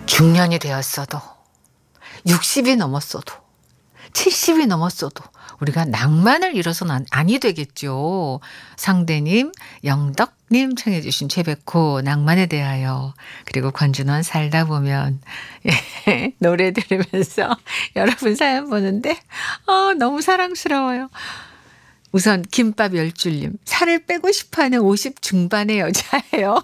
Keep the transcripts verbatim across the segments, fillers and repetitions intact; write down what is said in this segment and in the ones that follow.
중년이 되었어도 육십이 넘었어도 칠십이 넘었어도 우리가 낭만을 잃어서는 안- 아니 되겠죠. 상대님, 영덕님 청해 주신 최백호 낭만에 대하여, 그리고 권준원 살다 보면 예, 노래 들으면서 여러분 사연 보는데 어, 너무 사랑스러워요. 우선 김밥 열줄님, 살을 빼고 싶어하는 오십 중반의 여자예요.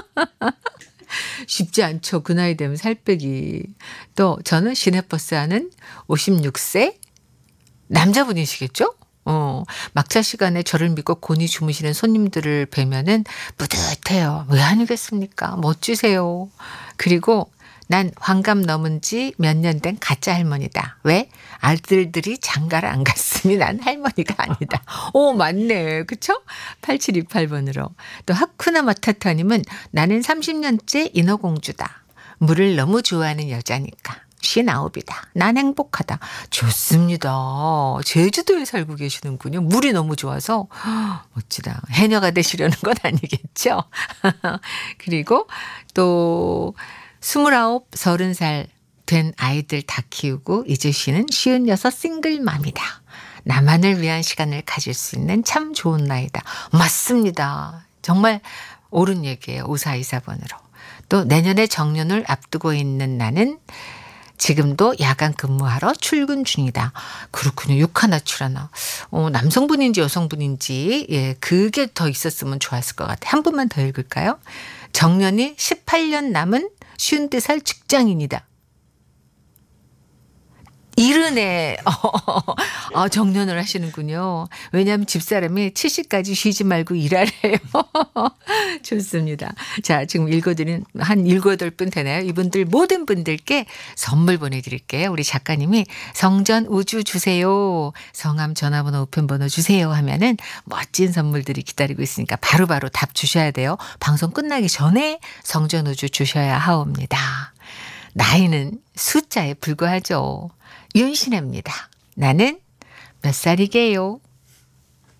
쉽지 않죠. 그 나이 되면 살 빼기. 또 저는 시내버스 하는 오십육 세 남자분이시겠죠? 어, 막차 시간에 저를 믿고 곤히 주무시는 손님들을 뵈면은 뿌듯해요. 왜 아니겠습니까? 멋지세요. 그리고 난 환갑 넘은 지 몇 년 된 가짜 할머니다. 왜? 아들들이 장가를 안 갔으니 난 할머니가 아니다. 오, 맞네. 그쵸? 팔칠이팔 번으로. 또 하쿠나 마타타님은 나는 삼십 년째 인어공주다. 물을 너무 좋아하는 여자니까. 쉰아홉이다. 난 행복하다. 좋습니다. 제주도에 살고 계시는군요. 물이 너무 좋아서. 멋지다. 해녀가 되시려는 건 아니겠죠? 그리고 또 스물아홉, 서른 살 된 아이들 다 키우고 이제 쉬는 쉰여섯 싱글맘이다. 나만을 위한 시간을 가질 수 있는 참 좋은 나이다. 맞습니다. 정말 옳은 얘기예요. 오사이사 번으로. 또 내년에 정년을 앞두고 있는 나는 지금도 야간 근무하러 출근 중이다. 그렇군요. 육 하나 칠 하나. 어, 남성분인지 여성분인지, 예, 그게 더 있었으면 좋았을 것 같아요. 한 분만 더 읽을까요? 정년이 십팔 년 남은 쉰두 살 직장인이다. 이르네. 어, 정년을 하시는군요. 왜냐하면 집사람이 칠십까지 쉬지 말고 일하래요. 좋습니다. 자, 지금 읽어드린 한 일곱, 여덟 분 되나요? 이분들 모든 분들께 선물 보내드릴게요. 우리 작가님이 성전 우주 주세요. 성함 전화번호 우편번호 주세요 하면은 멋진 선물들이 기다리고 있으니까 바로바로 답 주셔야 돼요. 방송 끝나기 전에 성전 우주 주셔야 하옵니다. 나이는 숫자에 불과하죠. 윤신혜입니다. 나는 몇 살이게요?